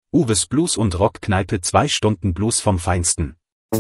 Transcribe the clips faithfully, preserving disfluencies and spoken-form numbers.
Uwes Blues und Rockkneipe, zwei Stunden Blues vom Feinsten.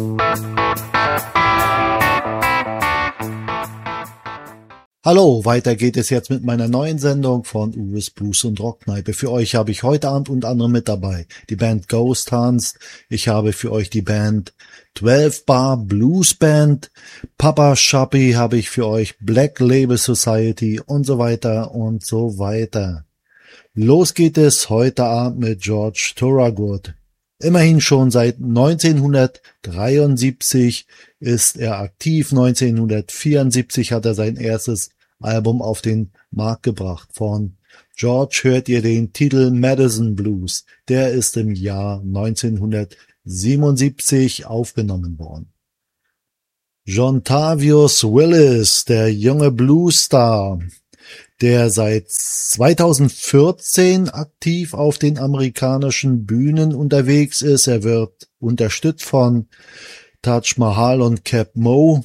Hallo, weiter geht es jetzt mit meiner neuen Sendung von Uwes Blues und Rockkneipe. Für euch habe ich heute Abend unter anderem mit dabei die Band Ghost Hans. Ich habe für euch die Band zwölf Bar Blues Band. Papa Shopee habe ich für euch, Black Label Society und so weiter und so weiter. Los geht es heute Abend mit George Thorogood. Immerhin schon seit neunzehnhundertdreiundsiebzig ist er aktiv. neunzehnhundertvierundsiebzig hat er sein erstes Album auf den Markt gebracht. Von George hört ihr den Titel Madison Blues. Der ist im Jahr neunzehnhundertsiebenundsiebzig aufgenommen worden. Jontavius Willis, der junge Bluesstar, der seit zweitausendvierzehn aktiv auf den amerikanischen Bühnen unterwegs ist. Er wird unterstützt von Taj Mahal und Cap Mo.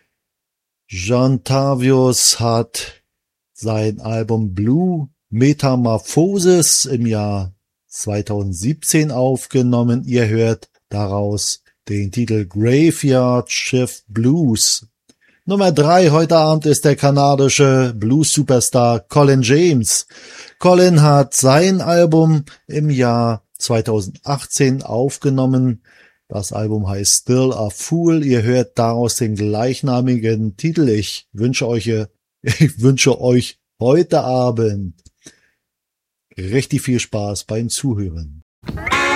Jontavius hat sein Album Blue Metamorphosis im Jahr zweitausendsiebzehn aufgenommen. Ihr hört daraus den Titel Graveyard Shift Blues. Nummer drei heute Abend ist der kanadische Blues-Superstar Colin James. Colin hat sein Album im Jahr zweitausendachtzehn aufgenommen. Das Album heißt Still a Fool. Ihr hört daraus den gleichnamigen Titel. Ich wünsche euch, ich wünsche euch heute Abend richtig viel Spaß beim Zuhören.